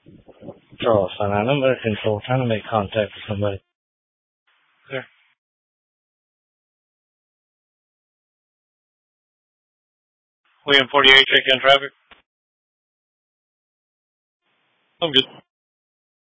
Draw sign on number control, trying to make contact with somebody. Clear. William 48, check in traffic. I'm good.